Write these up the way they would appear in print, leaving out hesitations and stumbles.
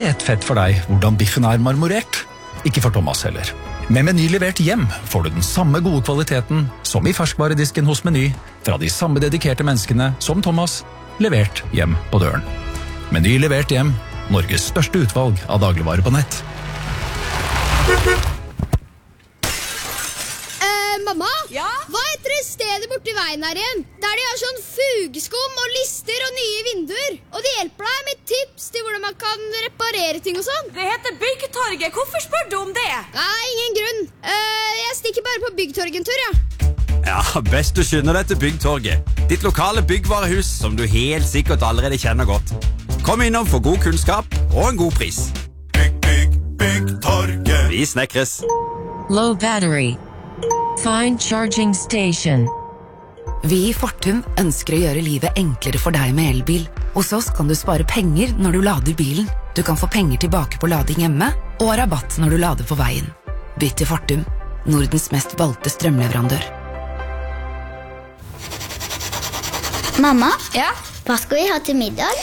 helt fett for deg hvordan biffen er marmorert. Ikke for Thomas heller. Med Meny levert hjem får du den samme gode kvaliteten som i ferskvaredisken hos Meny, fra de samme dedikerte menneskene som Thomas, levert hjem på døren. Meny levert hjem, Norges største utvalg av dagligvarer på nett. Mamma? Ja? Hva heter det stedet borti veien her igjen? Der de har sånn fugeskum og lister og nye vinduer. Og de hjelper deg med tips til hvordan man kan reparere ting og sånn. Det heter Byggtorget. Hvorfor spør du om det? Nei, ingen grunn. Jeg stikker bare på Byggtorget en tur, ja. Ja, best du skynder deg til Byggtorget. Ditt lokale byggvarehus som du helt sikkert allerede kjenner godt. Kom innom for god kunnskap og en god pris. Byggtorget. Vi snekres. Low battery. Find charging station. Vi i Fortum ønsker å gjøre livet enklere for deg med elbil. Hos oss kan du spare penger når du lader bilen. Du kan få penger tilbake på lading hjemme, og rabatt når du lader på veien. Bytt til Fortum, Nordens mest valgte strømleverandør. Mamma, Ja? hva skal vi ha til middag?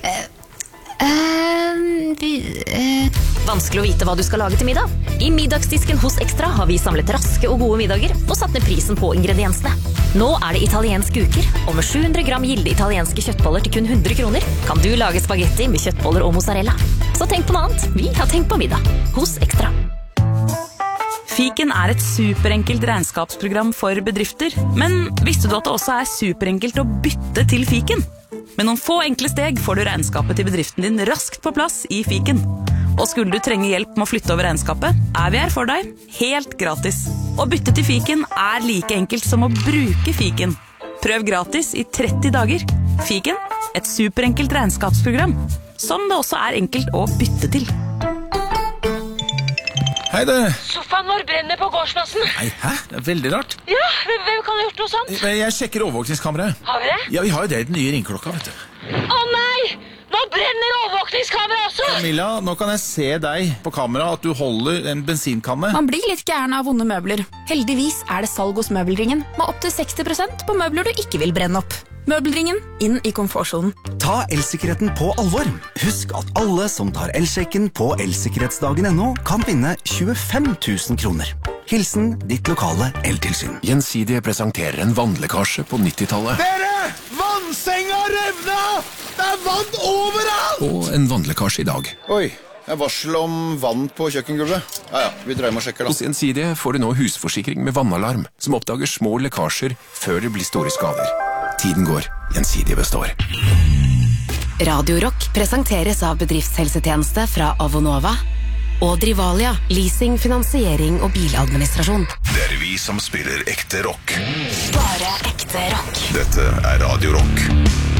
Vanskelig å vite hva du skal lage til middag. I middagsdisken hos Extra har vi samlet raske og gode middager og satt ned prisen på ingrediensene. Nå er det italienske uker, og med 700 gram gilde italienske kjøttboller til kun 100 kroner kan du lage spagetti med kjøttboller og mozzarella. Så tenk på noe annet. Vi har tenkt på middag hos Extra. Fiken er et superenkelt regnskapsprogram for bedrifter, men visste du at det også er superenkelt å bytte til Fiken? Med noen få enkle steg får du regnskapet til bedriften din raskt på plass i Fiken. Og skulle du trenge hjelp med å flytte over regnskapet, er vi her for deg, helt gratis. Å bytte til Fiken er like enkelt som å bruke Fiken. Prøv gratis i 30 dager. Fiken, et superenkelt regnskapsprogram, som det også er enkelt å bytte til. Hei det. Sofaen vår brenner på gårdsplassen. Nei, hæ? Det er veldig rart. Ja, hvem kan ha gjort noe sånt? Jeg sjekker overvåkningskameraet. Har vi det? Ja, vi har jo det i den nye ringklokka, vet du. Å nei! Nå brenner overvåkningskamera også! Camilla, nå kan jeg se deg på kamera at du holder en bensinkanne. Man blir litt gæren av vonde møbler. Heldigvis er det salg hos Møbelringen, med opp til 60% på møbler du ikke vil brenne opp. Møbelringen, inn i komfortsonen. Ta elsikkerheten på alvor. Husk at alle som tar elsjekken på elsikkerhetsdagen.no kan vinne 25 000 kroner. Hilsen ditt lokale eltilsyn. Gjensidige presenterer en vannlekkasje på 90-tallet. Dere! Vannsenga revna! Det er vann overalt! Og en vannlekkasje i dag. Oi, det er varsel om vann på kjøkkengulvet. Ja, vi dreier med og sjekker da. Hos Gjensidige får du nå husforsikring med vannalarm, som oppdager små lekkasjer før det blir store skader. Tiden går, Gjensidige består. Radio Rock presenteres av bedriftshelsetjeneste fra Avonova og Drivalia, leasing, finansiering og biladministrasjon. Det er vi som spiller ekte rock. Bare ekte rock. Dette er Radio Rock.